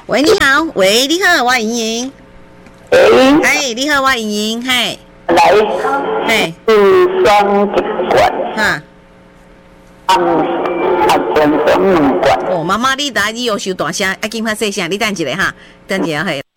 喂，你好，喂，你好，我莹莹。 喂， 哎，你好，我莹莹，嘿， 来， 嘿， 是双一罐， 哈。 全双两罐。 哦，妈妈，你打你又收大声，紧拍细声，你等一下哈，等一下嘿。